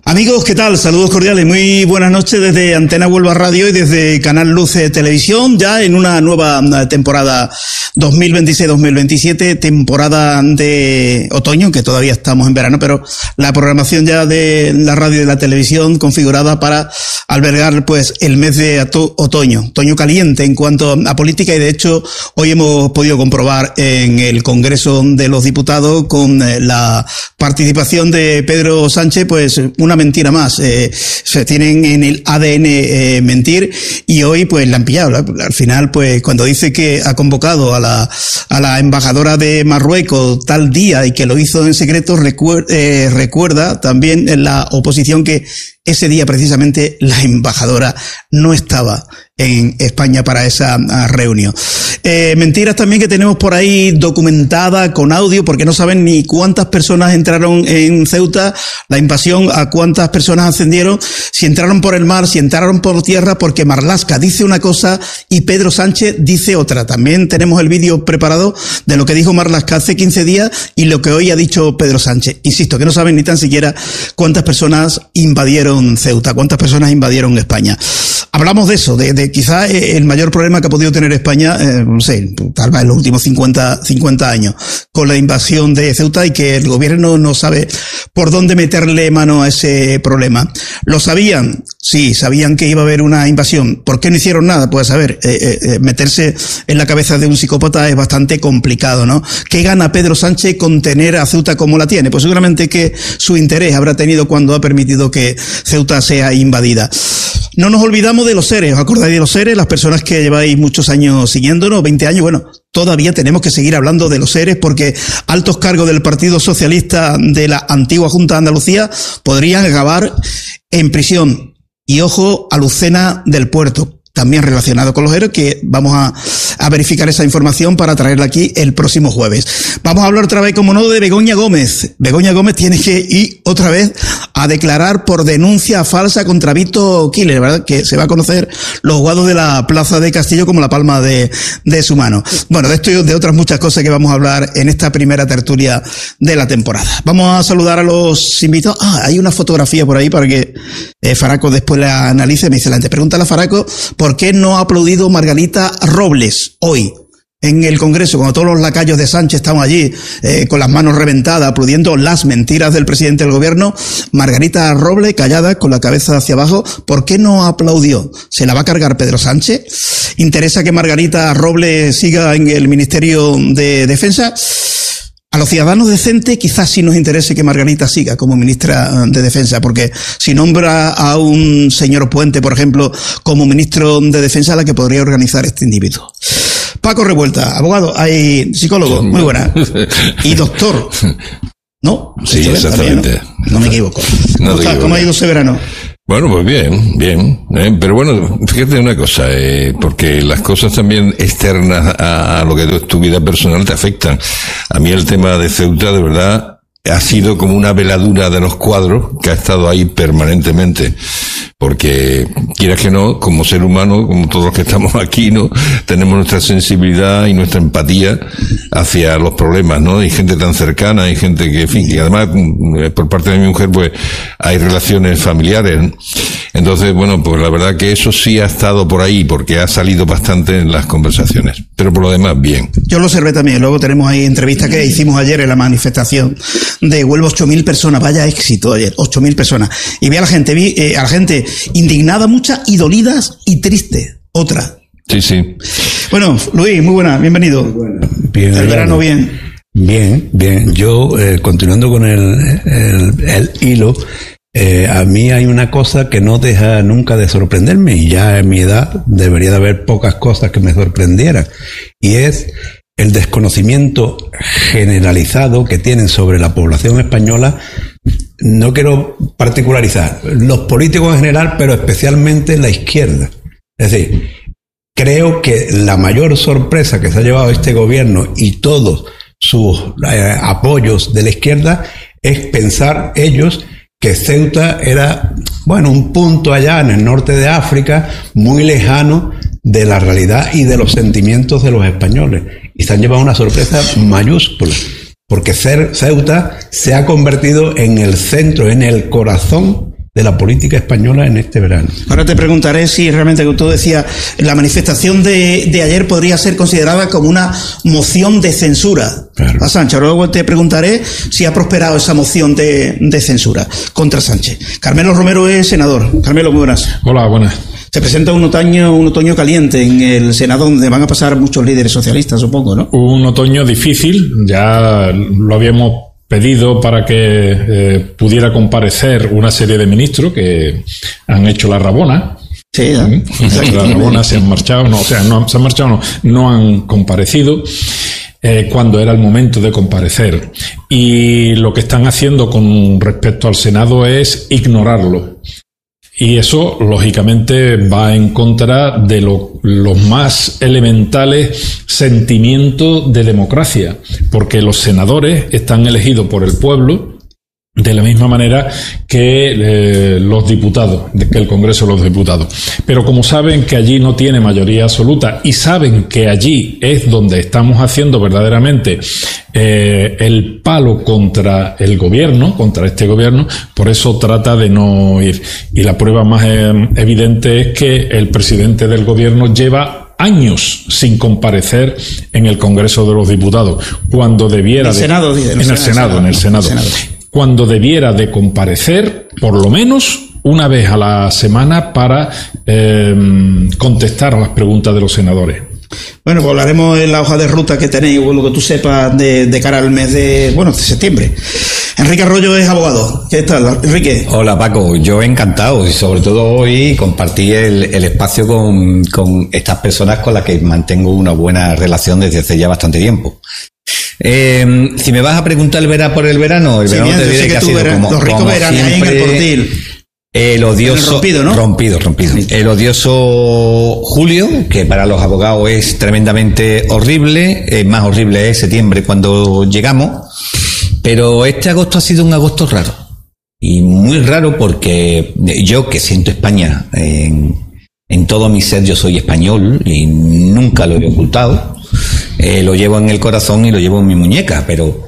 Amigos, ¿qué tal? Saludos cordiales, muy buenas noches desde Antena Huelva Radio y desde Canal Luz Televisión, ya en una nueva temporada 2026-2027, temporada de otoño, que todavía estamos en verano, pero la programación ya de la radio y de la televisión configurada para albergar pues el mes de otoño caliente en cuanto a política, y de hecho hoy hemos podido comprobar en el Congreso de los Diputados con la participación de Pedro Sánchez pues una mentira más. Se tienen en el ADN mentir, y hoy pues la han pillado. Al final pues cuando dice que ha convocado a la embajadora de Marruecos tal día y que lo hizo en secreto, recuerda también en la oposición que ese día precisamente la embajadora no estaba en España para esa reunión. Mentiras también que tenemos por ahí documentadas con audio, porque no saben ni cuántas personas entraron en Ceuta, la invasión, a cuántas personas ascendieron, si entraron por el mar, si entraron por tierra, porque Marlaska dice una cosa y Pedro Sánchez dice otra. También tenemos el vídeo preparado de lo que dijo Marlaska hace 15 días y lo que hoy ha dicho Pedro Sánchez. Insisto, que no saben ni tan siquiera cuántas personas invadieron Ceuta, cuántas personas invadieron España. Hablamos de eso, de quizá el mayor problema que ha podido tener España, no sé, tal vez en los últimos 50 años, con la invasión de Ceuta, y que el gobierno no sabe por dónde meterle mano a ese problema. ¿Lo sabían? Sí, sabían que iba a haber una invasión. ¿Por qué no hicieron nada? Pues a ver, meterse en la cabeza de un psicópata es bastante complicado, ¿no? ¿Qué gana Pedro Sánchez con tener a Ceuta como la tiene? Pues seguramente que su interés habrá tenido cuando ha permitido que Ceuta sea invadida. No nos olvidamos de los seres. ¿Os acordáis de los seres? Las personas que lleváis muchos años siguiéndonos, 20 años, bueno, todavía tenemos que seguir hablando de los seres, porque altos cargos del Partido Socialista de la antigua Junta de Andalucía podrían acabar en prisión. Y ojo a Lucena del Puerto, también relacionado con los héroes, que vamos a verificar esa información para traerla aquí el próximo jueves. Vamos a hablar otra vez, como no, de Begoña Gómez. Begoña Gómez tiene que ir otra vez a declarar por denuncia falsa contra Vito Killer, ¿verdad? Que se va a conocer los juzgados de la Plaza de Castillo como la palma de su mano. Bueno, de esto y de otras muchas cosas que vamos a hablar en esta primera tertulia de la temporada. Vamos a saludar a los invitados. Hay una fotografía por ahí para que Faraco después la analice. Me dice la gente, pregúntale a Faraco ¿por qué no ha aplaudido Margarita Robles hoy en el Congreso, cuando todos los lacayos de Sánchez estaban allí con las manos reventadas aplaudiendo las mentiras del presidente del gobierno? Margarita Robles, callada, con la cabeza hacia abajo, ¿por qué no aplaudió? ¿Se la va a cargar Pedro Sánchez? ¿Interesa que Margarita Robles siga en el Ministerio de Defensa? A los ciudadanos decentes quizás sí nos interese que Margarita siga como ministra de Defensa, porque si nombra a un señor Puente, por ejemplo, como ministro de Defensa, la que podría organizar este individuo. Paco Revuelta, abogado, hay psicólogo, muy buena, y doctor, ¿no? Sí, exactamente. No me equivoco. ¿Cómo ha ido ese verano? Bueno, pues bien. Pero bueno, fíjate una cosa, porque las cosas también externas a lo que es tu vida personal te afectan. A mí el tema de Ceuta, de verdad, ha sido como una veladura de los cuadros que ha estado ahí permanentemente. Porque, quieras que no, como ser humano, como todos los que estamos aquí, ¿no? Tenemos nuestra sensibilidad y nuestra empatía hacia los problemas, ¿no? Hay gente tan cercana, hay gente que, en fin, que además, por parte de mi mujer, pues, hay relaciones familiares, ¿no? Entonces, bueno, pues la verdad que eso sí ha estado por ahí, porque ha salido bastante en las conversaciones. Pero por lo demás, bien. Yo lo observé también. Luego tenemos ahí entrevistas que hicimos ayer en la manifestación de Huelva, 8.000 personas. Vaya éxito ayer, 8.000 personas. Y vi a la gente indignada, muchas, y dolidas y tristes, otra. Sí. Bueno, Luis, muy buena, bienvenido. Muy buena. Bien, el verano bien. Bien. Yo, continuando con el hilo, a mí hay una cosa que no deja nunca de sorprenderme, y ya en mi edad debería de haber pocas cosas que me sorprendieran, y es el desconocimiento generalizado que tienen sobre la población española. No quiero particularizar, los políticos en general, pero especialmente la izquierda. Es decir, creo que la mayor sorpresa que se ha llevado este gobierno y todos sus apoyos de la izquierda es pensar ellos que Ceuta era, bueno, un punto allá en el norte de África, muy lejano de la realidad y de los sentimientos de los españoles. Y se han llevado una sorpresa mayúscula, porque Ceuta se ha convertido en el centro, en el corazón de la política española en este verano. Ahora te preguntaré si realmente, como tú decías, la manifestación de ayer podría ser considerada como una moción de censura a Sánchez. Luego te preguntaré si ha prosperado esa moción de censura contra Sánchez. Carmelo Romero es senador. Carmelo, muy buenas. Hola, buenas. Se presenta un otoño caliente en el Senado, donde van a pasar muchos líderes socialistas, supongo, ¿no? Un otoño difícil, ya lo habíamos pedido para que pudiera comparecer una serie de ministros que han hecho la rabona. Sí, la rabona, se han marchado, no han comparecido cuando era el momento de comparecer. Y lo que están haciendo con respecto al Senado es ignorarlo. Y eso, lógicamente, va en contra de los más elementales sentimientos de democracia, porque los senadores están elegidos por el pueblo de la misma manera que los diputados, que el Congreso de los Diputados. Pero como saben que allí no tiene mayoría absoluta y saben que allí es donde estamos haciendo verdaderamente el palo contra el gobierno, contra este gobierno, por eso trata de no ir. Y la prueba más evidente es que el presidente del gobierno lleva años sin comparecer en el Congreso de los Diputados, cuando debiera en el Senado. Cuando debiera de comparecer por lo menos una vez a la semana para contestar a las preguntas de los senadores. Bueno, pues hablaremos en la hoja de ruta que tenéis, o lo que tú sepas de cara al mes de septiembre. Enrique Arroyo es abogado. ¿Qué tal, Enrique? Hola, Paco. Yo encantado, y sobre todo hoy compartí el espacio con estas personas con las que mantengo una buena relación desde hace ya bastante tiempo. Si me vas a preguntar por el verano te diré que ha sido los ricos veranos ahí en el Portil. El odioso rompido. El odioso julio, que para los abogados es tremendamente horrible. Más horrible es septiembre cuando llegamos. Pero este agosto ha sido un agosto raro. Y muy raro porque yo, que siento España en todo mi ser, yo soy español y nunca lo he ocultado. Lo llevo en el corazón y lo llevo en mi muñeca,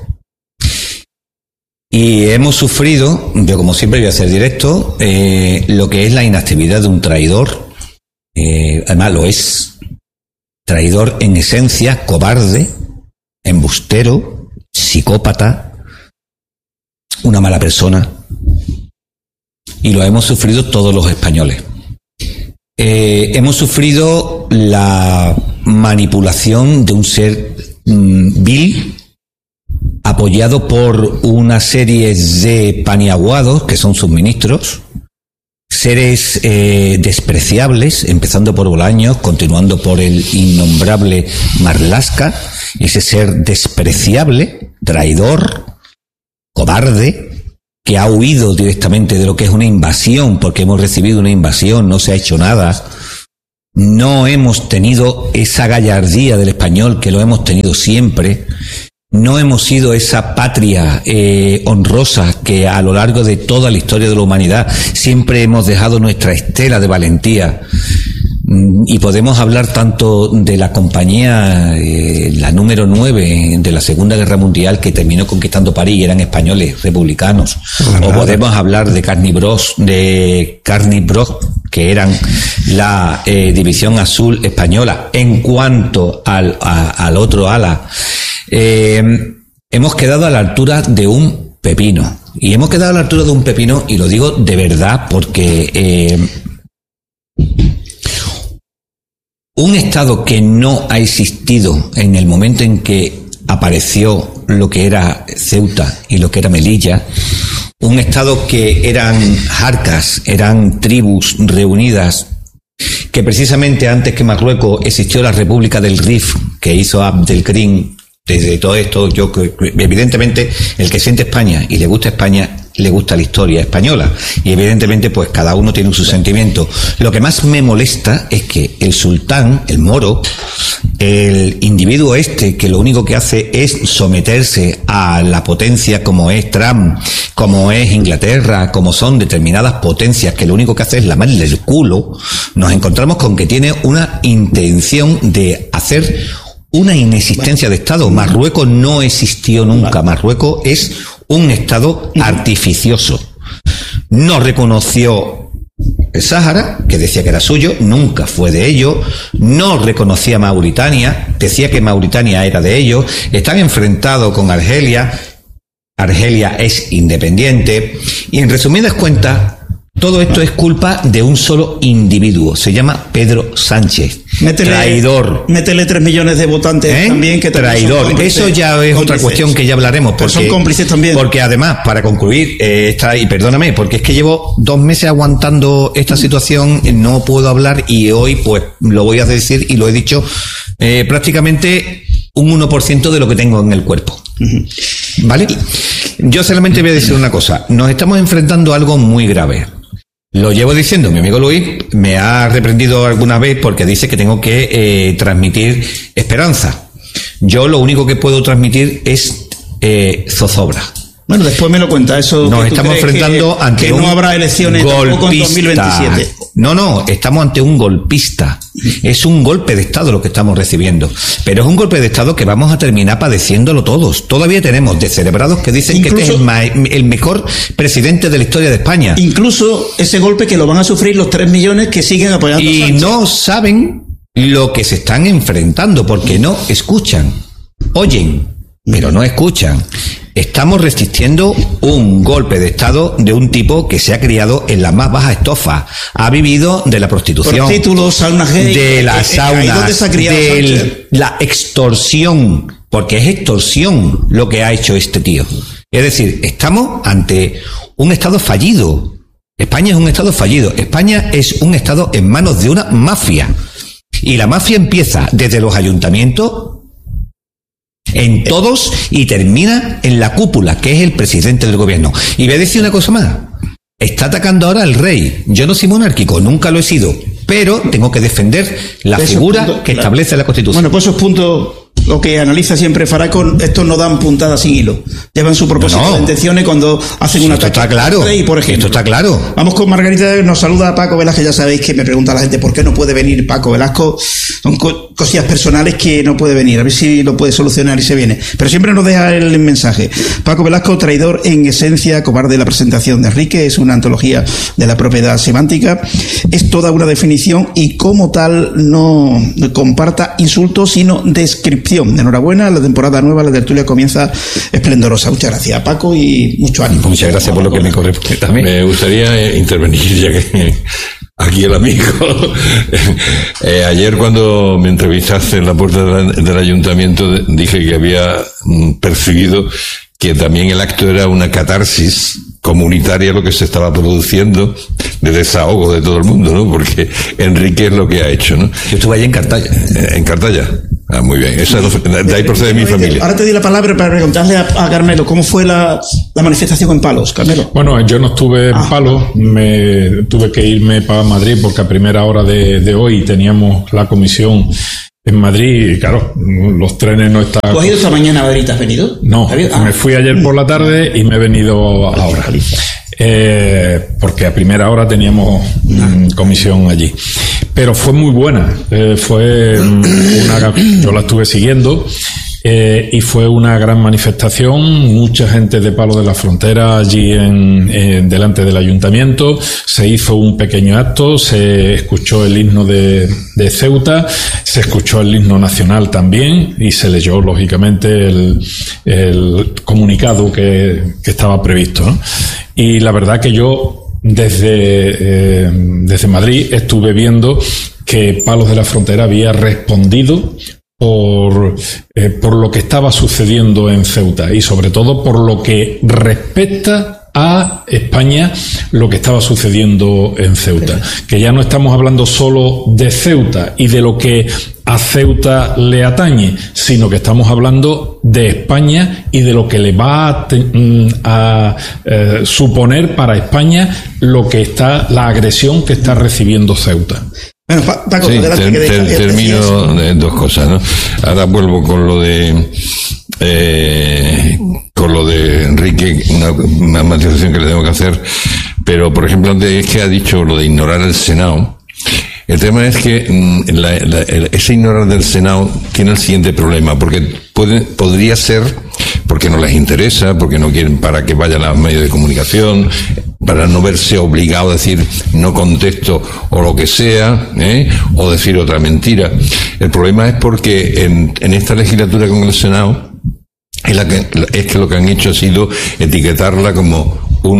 y hemos sufrido, yo como siempre voy a ser directo, lo que es la inactividad de un traidor. Además lo es. Traidor en esencia, cobarde, embustero, psicópata, una mala persona. Y lo hemos sufrido todos los españoles. Hemos sufrido la manipulación de un ser vil, apoyado por una serie de paniaguados que son sus ministros, seres despreciables, empezando por Bolaños, continuando por el innombrable Marlaska, ese ser despreciable, traidor, cobarde, que ha huido directamente de lo que es una invasión, porque hemos recibido una invasión, no se ha hecho nada. No hemos tenido esa gallardía del español que lo hemos tenido siempre. No hemos sido esa patria honrosa que a lo largo de toda la historia de la humanidad siempre hemos dejado nuestra estela de valentía. Y podemos hablar tanto de la compañía, la número 9 de la Segunda Guerra Mundial, que terminó conquistando París y eran españoles republicanos. O podemos hablar de Carnibroch, que eran la División Azul española. En cuanto al otro ala, hemos quedado a la altura de un pepino. Y hemos quedado a la altura de un pepino, y lo digo de verdad, porque un Estado que no ha existido en el momento en que apareció lo que era Ceuta y lo que era Melilla, un Estado que eran jarcas, eran tribus reunidas, que precisamente antes que Marruecos existió la República del Rif, que hizo Abdelkrim. Desde todo esto, evidentemente, el que siente España y le gusta España, le gusta la historia española. Y evidentemente, pues cada uno tiene su sentimiento. Lo que más me molesta es que el sultán, el moro, el individuo que lo único que hace es someterse a la potencia como es Trump, como es Inglaterra, como son determinadas potencias que lo único que hace es lamerle el culo, nos encontramos con que tiene una intención de hacer una inexistencia de Estado. Marruecos no existió nunca. Marruecos es un Estado artificioso. no reconoció el Sáhara, que decía que era suyo, nunca fue de ellos, no reconocía Mauritania, decía que Mauritania era de ellos, están enfrentados con Argelia, Argelia es independiente, y en resumidas cuentas, todo esto es culpa de un solo individuo, se llama Pedro Sánchez. Traidor. Métele 3 millones de votantes también que traidor. Eso ya es otra cuestión que ya hablaremos. Porque son cómplices también. Porque además, para concluir, y perdóname, porque es que llevo 2 meses aguantando esta situación, no puedo hablar y hoy pues lo voy a decir y lo he dicho prácticamente un 1% de lo que tengo en el cuerpo. ¿Vale? Yo solamente voy a decir una cosa. Nos estamos enfrentando a algo muy grave. Lo llevo diciendo, mi amigo Luis me ha reprendido alguna vez porque dice que tengo que transmitir esperanza. Yo lo único que puedo transmitir es zozobra. Bueno, después me lo cuenta eso. Nos estamos enfrentando ante un no habrá elecciones tampoco en 2027. No, estamos ante un golpista. Es un golpe de Estado lo que estamos recibiendo. Pero es un golpe de Estado que vamos a terminar padeciéndolo todos. Todavía tenemos descerebrados que dicen que este es el mejor presidente de la historia de España. Incluso ese golpe que lo van a sufrir los 3 millones que siguen apoyando a Sánchez. Y no saben lo que se están enfrentando porque no escuchan. Oyen, pero no escuchan. Estamos resistiendo un golpe de Estado de un tipo que se ha criado en la más baja estofa. Ha vivido de la prostitución, títulos, saunas gay, de las saunas, de la extorsión, porque es extorsión lo que ha hecho este tío. Es decir, estamos ante un Estado fallido. España es un Estado fallido. España es un Estado en manos de una mafia. Y la mafia empieza desde los ayuntamientos, en todos, y termina en la cúpula, que es el presidente del gobierno. Y voy a decir una cosa más. Está atacando ahora al rey. Yo no soy monárquico, nunca lo he sido, pero tengo que defender la figura que establece la Constitución. Bueno, pues esos puntos, lo que analiza siempre Faraco, estos no dan puntadas sin hilo. Llevan su propósito de intenciones cuando hacen un ataque. Esto está claro. Rey, por ejemplo. Esto está claro. Vamos con Margarita, nos saluda a Paco Velázquez. Ya sabéis que me pregunta la gente por qué no puede venir Paco Velasco. Son cosillas personales que no puede venir. A ver si lo puede solucionar y se viene. Pero siempre nos deja el mensaje. Paco Velasco, traidor en esencia, cobarde. La presentación de Enrique es una antología de la propiedad semántica. Es toda una definición y como tal no comparta insultos, sino descripción. Enhorabuena, la temporada nueva, la tertulia comienza esplendorosa. Muchas gracias, Paco, y mucho ánimo. Muchas gracias por lo que me corresponde también. Me gustaría intervenir, ya que aquí el amigo. Ayer cuando me entrevistaste en la puerta del ayuntamiento dije que había percibido que también el acto era una catarsis comunitaria lo que se estaba produciendo de desahogo de todo el mundo, ¿no? Porque Enrique es lo que ha hecho, ¿no? Yo estuve allí en Cartaya. ¿En Cartaya? Ah, muy bien. De ahí procede mi familia. Ahora te di la palabra para preguntarle a Carmelo, ¿cómo fue la manifestación en Palos, Carmelo? Bueno, yo no estuve en Palos, tuve que irme para Madrid porque a primera hora de hoy teníamos la comisión en Madrid y claro, los trenes no estaban... ¿Tú has ido esta mañana a Madrid? ¿Has venido? No, me fui ayer por la tarde y me he venido ahora. Porque a primera hora teníamos comisión allí. Pero fue muy buena. Yo la estuve siguiendo. Y fue una gran manifestación, mucha gente de Palos de la Frontera allí delante del ayuntamiento, se hizo un pequeño acto, se escuchó el himno de Ceuta, se escuchó el himno nacional también y se leyó lógicamente el comunicado que estaba previsto, ¿no? Y la verdad que yo desde Madrid estuve viendo que Palos de la Frontera había respondido por lo que estaba sucediendo en Ceuta y sobre todo por lo que respecta a España, lo que estaba sucediendo en Ceuta, que ya no estamos hablando solo de Ceuta y de lo que a Ceuta le atañe, sino que estamos hablando de España y de lo que le va a suponer para España la agresión que está recibiendo Ceuta. Bueno, Paco, sí, termino de 2 cosas, ¿no? Ahora vuelvo con lo de Enrique, una matización que le tengo que hacer, pero por ejemplo antes es que ha dicho lo de ignorar el Senado. El tema es que ese ignorar del Senado tiene el siguiente problema, porque podría ser porque no les interesa, porque no quieren para que vayan a los medios de comunicación, para no verse obligado a decir no contesto o lo que sea, o decir otra mentira. El problema es porque en esta legislatura con el Senado es que lo que han hecho ha sido etiquetarla como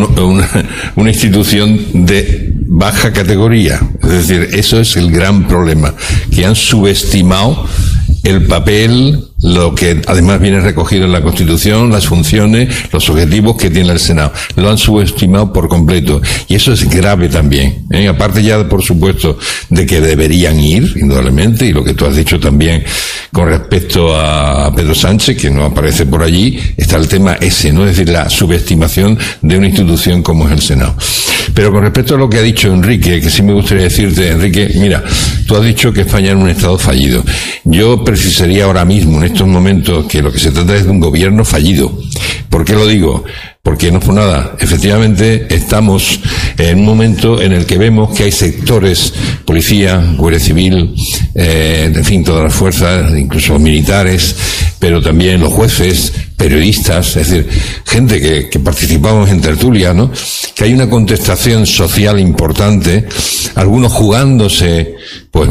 una institución de baja categoría. Es decir, eso es el gran problema, que han subestimado el papel, lo que además viene recogido en la Constitución, las funciones, los objetivos que tiene el Senado. Lo han subestimado por completo. Y eso es grave también. Aparte ya, por supuesto, de que deberían ir, indudablemente, y lo que tú has dicho también con respecto a Pedro Sánchez, que no aparece por allí, está el tema ese, ¿no? Es decir, la subestimación de una institución como es el Senado. Pero con respecto a lo que ha dicho Enrique, que sí me gustaría decirte, Enrique, mira, tú has dicho que España es un Estado fallido. Yo precisaría ahora mismo, en estos momentos, que lo que se trata es de un gobierno fallido. ¿Por qué lo digo? Porque no fue nada. Efectivamente, estamos en un momento en el que vemos que hay sectores, policía, Guardia Civil, en fin, todas las fuerzas, incluso militares, pero también los jueces, periodistas, es decir, gente que participamos en tertulia, ¿no? Que hay una contestación social importante, algunos jugándose, pues,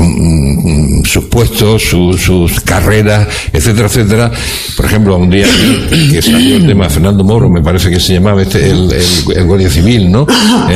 sus puestos, sus carreras, etcétera, etcétera. Por ejemplo, un día que salió el tema Fernando Moro, me parece que se llamaba el Guardia Civil, ¿no?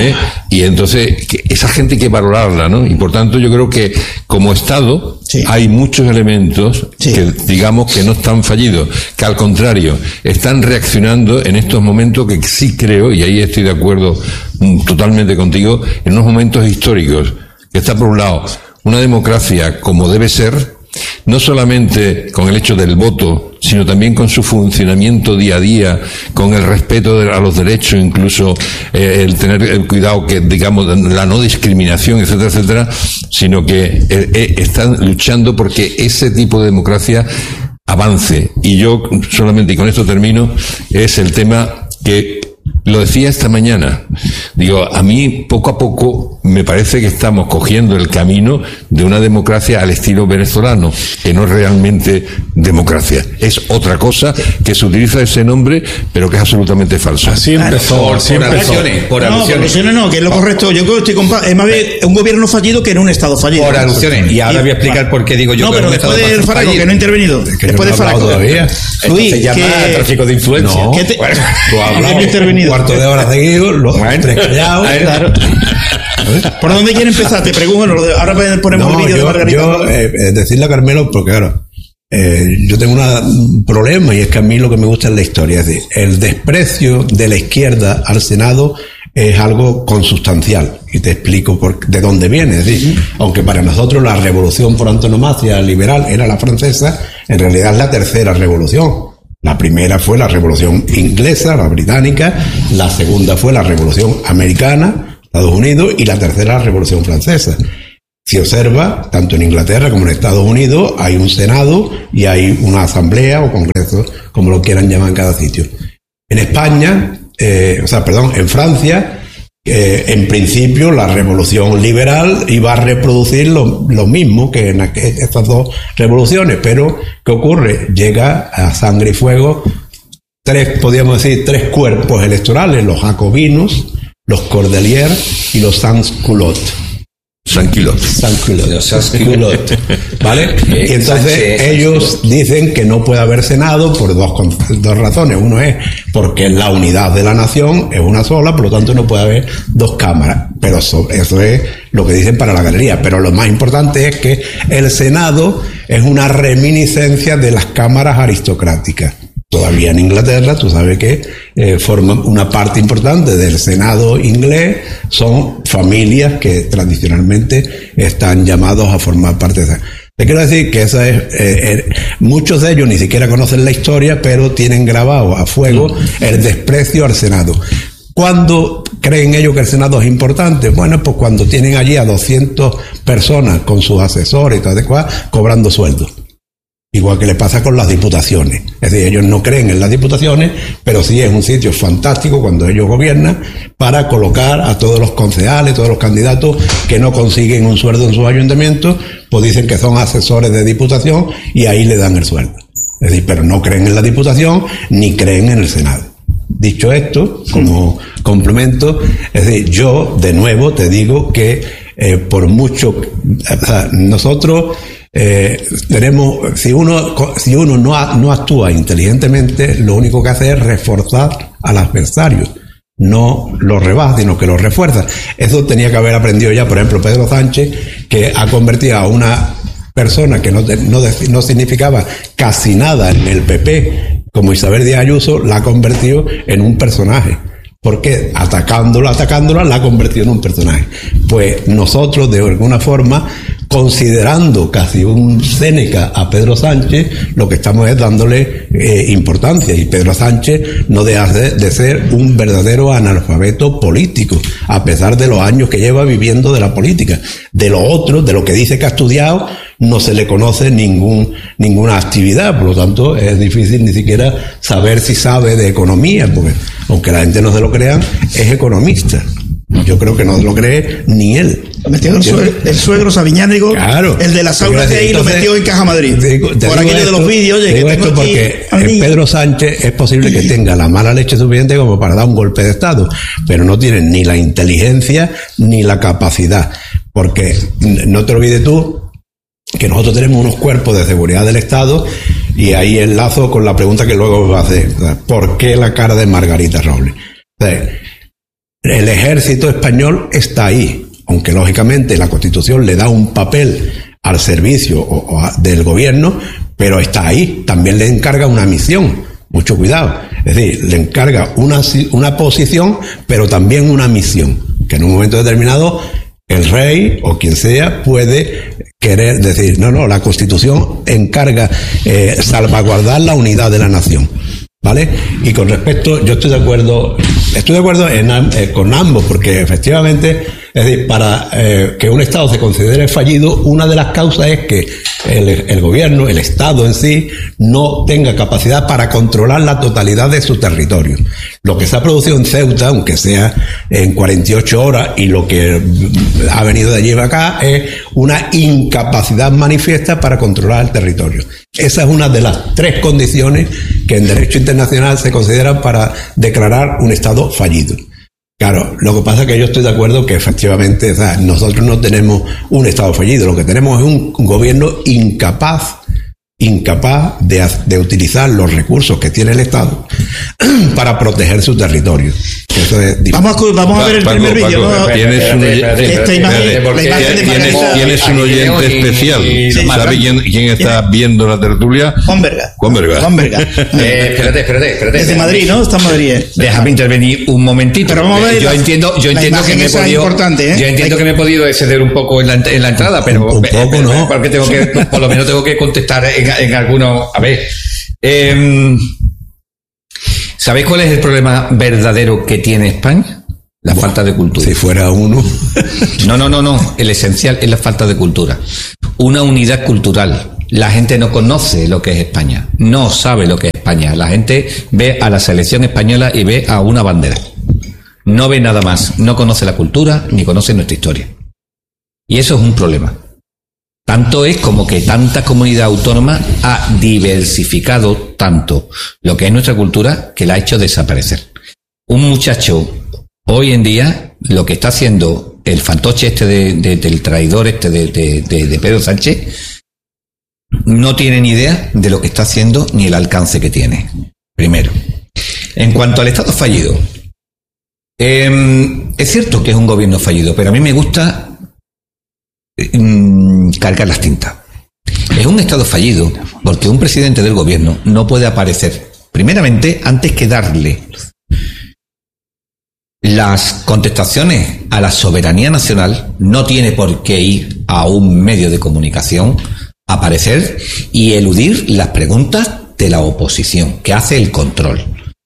Y entonces, esa gente hay que valorarla, ¿no? Y por tanto, yo creo que como Estado, sí, hay muchos elementos, sí, que digamos que no están fallidos, que al contrario, están reaccionando en estos momentos que sí creo, y ahí estoy de acuerdo totalmente contigo, en unos momentos históricos, que está por un lado una democracia como debe ser, no solamente con el hecho del voto, sino también con su funcionamiento día a día, con el respeto a los derechos, incluso el tener el cuidado que, digamos, la no discriminación, etcétera, etcétera, sino que están luchando porque ese tipo de democracia avance. Y yo solamente, y con esto termino, es el tema que lo decía esta mañana. Digo, a mí poco a poco me parece que estamos cogiendo el camino de una democracia al estilo venezolano, que no es realmente democracia. Es otra cosa que se utiliza ese nombre, pero que es absolutamente falso. Así empezó. Por alusiones. No, que es lo correcto. Yo creo que estoy es más bien un gobierno fallido que en un Estado fallido. Por alusiones. Y ahora voy a explicar por qué digo yo. No, pero después del Faraco, que no ha intervenido. Después de Faraco todavía. Luis, se llama tráfico de influencia. No, tú has hablado intervenido. Cuarto de hora seguido, los tres callados. Claro. ¿Por dónde quiere empezar? Te pregunto, ahora ponemos el vídeo de Margarita. Yo decirle a Carmelo, porque claro, yo tengo un problema, y es que a mí lo que me gusta es la historia. Es decir, el desprecio de la izquierda al Senado es algo consustancial, y te explico de dónde viene. Es decir, aunque para nosotros la revolución por antonomasia liberal era la francesa, en realidad es la tercera revolución. La primera fue la revolución inglesa, la británica, la segunda fue la revolución americana, Estados Unidos, y la tercera la revolución francesa. Si observa, tanto en Inglaterra como en Estados Unidos hay un Senado y hay una asamblea o congreso, como lo quieran llamar en cada sitio. En España, en Francia, en principio la revolución liberal iba a reproducir lo mismo que en estas dos revoluciones, pero ¿qué ocurre? Llega a sangre y fuego tres cuerpos electorales: los jacobinos, los Cordeliers y los Sans-Culottes. Sans-Culottes, ¿vale? Y entonces ellos dicen que no puede haber Senado por dos razones. Uno es porque la unidad de la nación es una sola, por lo tanto no puede haber dos cámaras. Pero eso es lo que dicen para la galería. Pero lo más importante es que el Senado es una reminiscencia de las cámaras aristocráticas. Todavía en Inglaterra, tú sabes que forman una parte importante del Senado inglés, son familias que tradicionalmente están llamados a formar parte de esa. Te quiero decir que esa es, muchos de ellos ni siquiera conocen la historia, pero tienen grabado a fuego el desprecio al Senado. ¿Cuándo creen ellos que el Senado es importante? Bueno, pues cuando tienen allí a 200 personas con sus asesores y tal, cobrando sueldos. Igual que le pasa con las diputaciones. Es decir, ellos no creen en las diputaciones, pero sí es un sitio fantástico cuando ellos gobiernan para colocar a todos los concejales, todos los candidatos que no consiguen un sueldo en sus ayuntamientos, pues dicen que son asesores de diputación y ahí le dan el sueldo. Es decir, pero no creen en la diputación ni creen en el Senado. dicho esto, como complemento, es decir, yo de nuevo te digo que por mucho, o sea, nosotros tenemos, si uno no actúa inteligentemente, lo único que hace es reforzar al adversario. No lo rebaja, sino que lo refuerza. Eso tenía que haber aprendido ya, por ejemplo, Pedro Sánchez, que ha convertido a una persona que no significaba casi nada en el PP, como Isabel Díaz Ayuso, la ha convertido en un personaje. Porque atacándola, la ha convertido en un personaje. Pues nosotros, de alguna forma, considerando casi un Séneca a Pedro Sánchez, lo que estamos es dándole importancia. Y Pedro Sánchez no deja de ser un verdadero analfabeto político, a pesar de los años que lleva viviendo de la política. De lo otro, de lo que dice que ha estudiado, no se le conoce ninguna actividad. Por lo tanto, es difícil ni siquiera saber si sabe de economía, porque aunque la gente no se lo crea, es economista. Yo creo que no lo cree ni él. Metió el suegro Sabiñánigo, claro, el de las aulas de ahí, lo metió en Caja Madrid. Por aquello de los vídeos. Digo esto porque Pedro Sánchez es posible que tenga la mala leche suficiente como para dar un golpe de Estado, pero no tiene ni la inteligencia ni la capacidad. Porque no te olvides tú que nosotros tenemos unos cuerpos de seguridad del Estado, y ahí enlazo con la pregunta que luego va a hacer. ¿Por qué la cara de Margarita Robles? El ejército español está ahí, aunque lógicamente la Constitución le da un papel al servicio del gobierno, pero está ahí. También le encarga una misión, mucho cuidado. Es decir, le encarga una posición, pero también una misión, que en un momento determinado el rey o quien sea puede querer decir, no, la Constitución encarga salvaguardar la unidad de la nación. ¿Vale? Y con respecto, yo estoy de acuerdo con ambos, porque efectivamente, es decir, para que un Estado se considere fallido, una de las causas es que el gobierno, el Estado en sí, no tenga capacidad para controlar la totalidad de su territorio. Lo que se ha producido en Ceuta, aunque sea en 48 horas, y lo que ha venido de allí para acá, es una incapacidad manifiesta para controlar el territorio. Esa es una de las 3 condiciones que en derecho internacional se consideran para declarar un Estado fallido. Claro, lo que pasa es que yo estoy de acuerdo que efectivamente, o sea, nosotros no tenemos un Estado fallido, lo que tenemos es un gobierno incapaz de utilizar los recursos que tiene el Estado para proteger su territorio. Eso es vamos a ver el primer vídeo. Tienes un oyente especial. ¿Sabe quién está viendo la tertulia? Juan Verga. Espérate. Desde Madrid, ¿no? Está en Madrid. Déjame intervenir un momentito. Pero vamos a ver. Yo entiendo que me he podido. Yo entiendo que me he podido exceder un poco en la entrada, pero un poco no. Porque por lo menos tengo que contestar en algunos. A ver. ¿Sabéis cuál es el problema verdadero que tiene España? La falta de cultura. Si fuera uno. No. El esencial es la falta de cultura. Una unidad cultural. La gente no conoce lo que es España. No sabe lo que es España. La gente ve a la selección española y ve a una bandera. No ve nada más. No conoce la cultura ni conoce nuestra historia. Y eso es un problema. Tanto es como que tanta comunidad autónoma ha diversificado tanto lo que es nuestra cultura que la ha hecho desaparecer. Un muchacho, hoy en día, lo que está haciendo el fantoche del traidor de Pedro Sánchez, no tiene ni idea de lo que está haciendo ni el alcance que tiene. Primero. En cuanto al Estado fallido, es cierto que es un gobierno fallido, pero a mí me gusta cargar las tintas. Es un Estado fallido porque un presidente del gobierno no puede aparecer, primeramente, antes que darle las contestaciones a la soberanía nacional, no tiene por qué ir a un medio de comunicación, aparecer y eludir las preguntas de la oposición, que hace el control.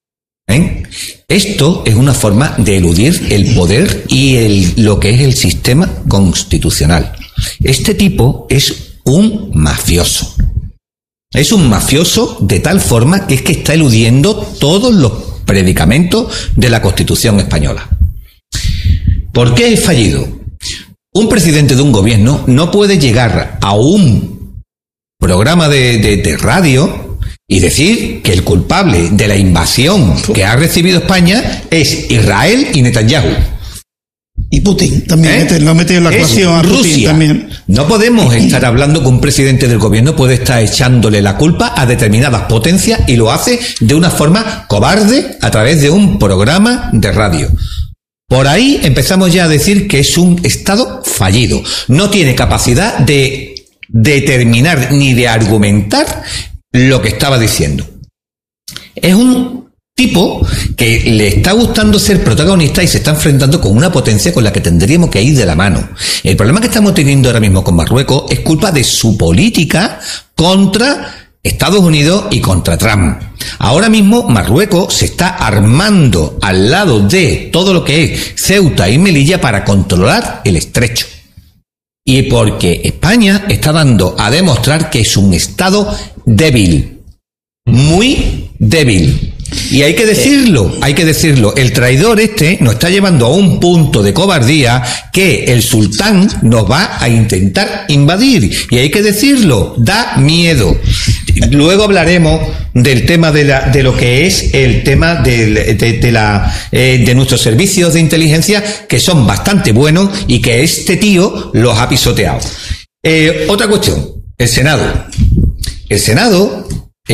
Esto es una forma de eludir el poder y lo que es el sistema constitucional. Este tipo es un mafioso. Es un mafioso de tal forma que es que está eludiendo todos los predicamentos de la Constitución española. ¿Por qué es fallido? Un presidente de un gobierno no puede llegar a un programa de radio y decir que el culpable de la invasión que ha recibido España es Israel y Netanyahu. Y Putin también, lo ha metido en la ecuación a Putin Rusia. también. No podemos estar hablando que un presidente del gobierno puede estar echándole la culpa a determinadas potencias y lo hace de una forma cobarde a través de un programa de radio. Por ahí empezamos ya a decir que es un Estado fallido. No tiene capacidad de determinar ni de argumentar lo que estaba diciendo. Es un tipo que le está gustando ser protagonista y se está enfrentando con una potencia con la que tendríamos que ir de la mano. El problema que estamos teniendo ahora mismo con Marruecos es culpa de su política contra Estados Unidos y contra Trump. Ahora mismo Marruecos se está armando al lado de todo lo que es Ceuta y Melilla para controlar el estrecho. Y porque España está dando a demostrar que es un Estado débil, muy débil. Y hay que decirlo, el traidor nos está llevando a un punto de cobardía que el sultán nos va a intentar invadir. Y hay que decirlo, da miedo. Luego hablaremos del tema de lo que es el tema de nuestros servicios de inteligencia, que son bastante buenos y que este tío los ha pisoteado. Otra cuestión, el Senado. El Senado,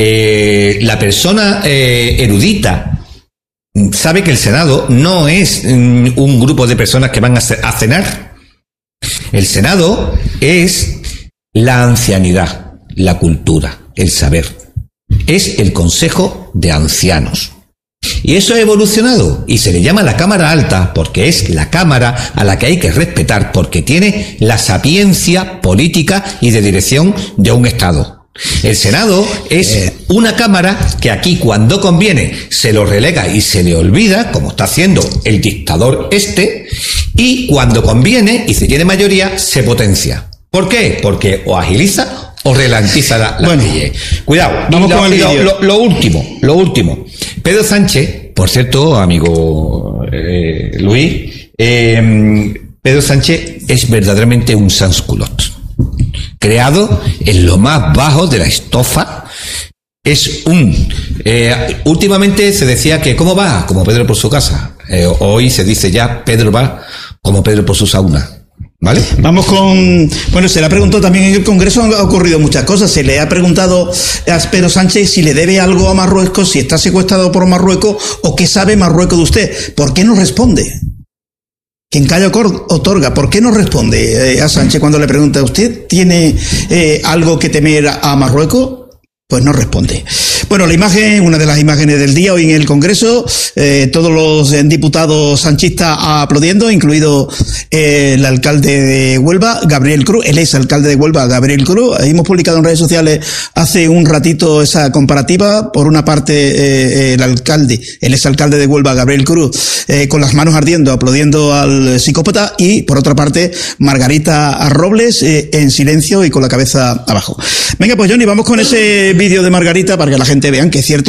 la persona erudita sabe que el Senado no es un grupo de personas que van a cenar. El Senado es la ancianidad, la cultura, el saber. Es el Consejo de Ancianos. Y eso ha evolucionado y se le llama la Cámara Alta porque es la Cámara a la que hay que respetar porque tiene la sapiencia política y de dirección de un Estado. El Senado es una cámara que aquí cuando conviene se lo relega y se le olvida, como está haciendo el dictador y cuando conviene y se tiene mayoría se potencia. ¿Por qué? Porque o agiliza o ralentiza la ley. Cuidado. Vamos con el vídeo. Lo último. Pedro Sánchez, por cierto, amigo Luis, Pedro Sánchez es verdaderamente un sans-culotte. Creado en lo más bajo de la estofa, es últimamente se decía que ¿cómo va? Como Pedro por su casa. Hoy se dice ya Pedro va como Pedro por su sauna. ¿Vale? Vamos con... Bueno, se le ha preguntado también en el Congreso, han ocurrido muchas cosas. Se le ha preguntado a Pedro Sánchez si le debe algo a Marruecos, si está secuestrado por Marruecos o qué sabe Marruecos de usted. ¿Por qué no responde? Quien calla otorga. ¿Por qué no responde a Sánchez cuando le pregunta ¿usted tiene algo que temer a Marruecos? Pues no responde. Bueno, la imagen, una de las imágenes del día hoy en el Congreso, todos los diputados sanchistas aplaudiendo, incluido el alcalde de Huelva, Gabriel Cruz, el exalcalde de Huelva, Gabriel Cruz. Hemos publicado en redes sociales hace un ratito esa comparativa. Por una parte, el exalcalde de Huelva, Gabriel Cruz, con las manos ardiendo, aplaudiendo al psicópata, y por otra parte, Margarita Robles, en silencio y con la cabeza abajo. Venga, pues Johnny, vamos con ese vídeo de Margarita para que la gente vean que es cierto